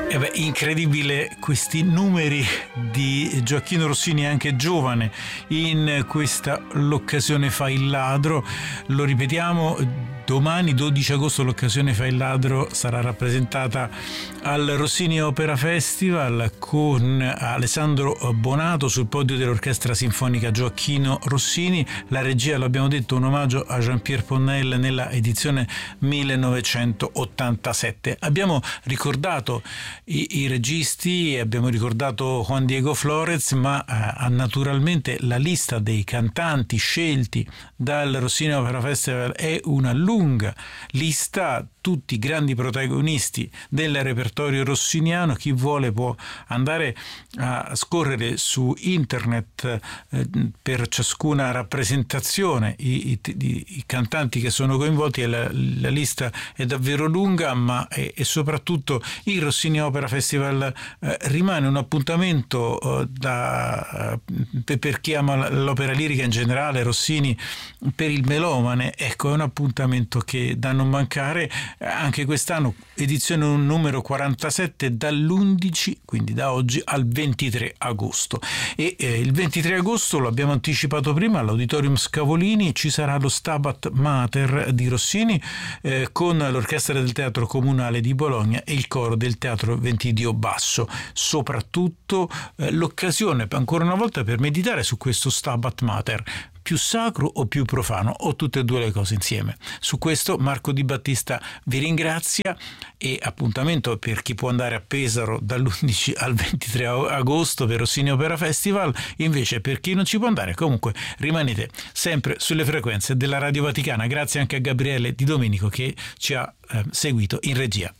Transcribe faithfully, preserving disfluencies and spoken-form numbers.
Eh beh, incredibile questi numeri di Gioacchino Rossini, anche giovane, in questa L'occasione fa il ladro. Lo ripetiamo, domani dodici agosto l'occasione fa il ladro sarà rappresentata al Rossini Opera Festival con Alessandro Bonato sul podio dell'Orchestra Sinfonica Gioacchino Rossini. La regia, l'abbiamo detto, un omaggio a Jean-Pierre Ponnelle nella edizione millenovecentottantasette. Abbiamo ricordato i, i registi, abbiamo ricordato Juan Diego Flórez, ma eh, naturalmente la lista dei cantanti scelti dal Rossini Opera Festival è una lunga lista, tutti grandi protagonisti del repertorio rossiniano. Chi vuole può andare a scorrere su internet eh, per ciascuna rappresentazione i, i, i cantanti che sono coinvolti. La, la lista è davvero lunga, ma è, e soprattutto il Rossini Opera Festival eh, rimane un appuntamento eh, da, eh, per chi ama l'opera lirica in generale, Rossini per il melomane. Ecco, è un appuntamento che da non mancare anche quest'anno, edizione numero quarantasette, dall'undici, quindi da oggi, al ventitré agosto. E eh, il ventitré agosto, lo abbiamo anticipato prima, all'Auditorium Scavolini ci sarà lo Stabat Mater di Rossini eh, con l'Orchestra del Teatro Comunale di Bologna e il coro del Teatro Ventidio Basso. Soprattutto eh, l'occasione ancora una volta per meditare su questo Stabat Mater, più sacro o più profano, o tutte e due le cose insieme. Su questo Marco Di Battista vi ringrazia, e appuntamento per chi può andare a Pesaro dall'undici al ventitré agosto per Rossini Opera Festival. Invece per chi non ci può andare, comunque rimanete sempre sulle frequenze della Radio Vaticana. Grazie anche a Gabriele Di Domenico che ci ha eh, seguito in regia.